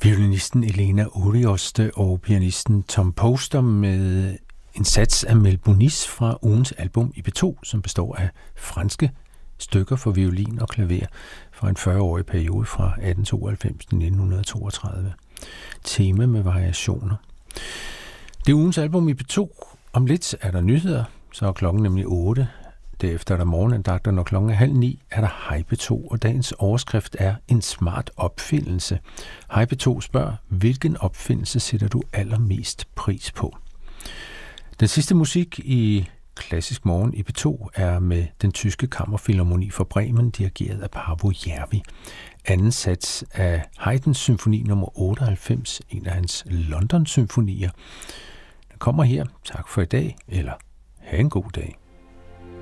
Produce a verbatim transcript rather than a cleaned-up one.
Violinisten Elena Urioste og pianisten Tom Poster med en sats af Mel Bonis fra ugens album I B to, som består af franske stykker for violin og klaver fra en fyrre-årig periode fra atten tooghalvfems til nitten toogtredive. Tema med variationer. Det er ugens album I B to. Om lidt er der nyheder, så er klokken nemlig otte. Derefter er der morgenandagter, når klokken er halv ni, er der Hej B to, og dagens overskrift er en smart opfindelse. Hej B to spørger, hvilken opfindelse sætter du allermest pris på? Den sidste musik i Klassisk Morgen I B to er med den tyske kammerfilharmoni for Bremen, dirigeret af Paavo Järvi. Anden sats af Haydns symfoni nummer otteoghalvfems, en af hans London-symfonier. Den kommer her. Tak for i dag, eller have en god dag.